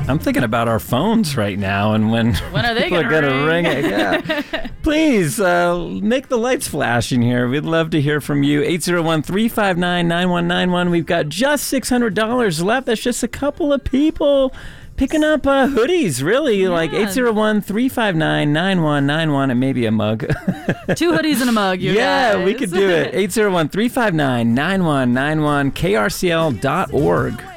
I'm thinking about our phones right now and when are they people are going to ring it. Yeah. Please make the lights flash in here. We'd love to hear from you. 801-359-9191. We've got just $600 left. That's just a couple of people picking up hoodies, really. Yeah. Like 801-359-9191 and maybe a mug. 2 hoodies and a mug, you guys. We could do it. 801-359-9191, krcl.org.